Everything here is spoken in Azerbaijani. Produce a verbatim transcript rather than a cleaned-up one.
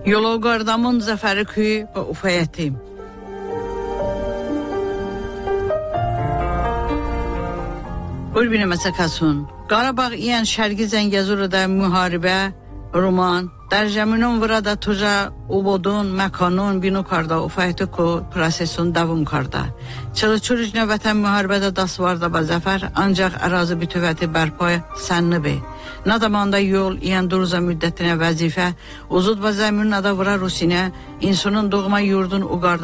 Yologardamın Zəfəri Köyü və Ufayəti. Qurbanı məsəkəsun. Qarabağ iyan Şərqi Zəngəzurda müharibə, roman, در زمینون ورده توجه اوبودون مکانون بینو کرده و فایده که پروسسون دوام کرده. چرا چورج نوبت محاربه دست وارده به زفر ancak arazi bütüveti برپای سن به. Nadamanda yol iyan duruza müddetine vazife, uzud ve zemin nada vura rusine, insanın doğma yurdun ugarda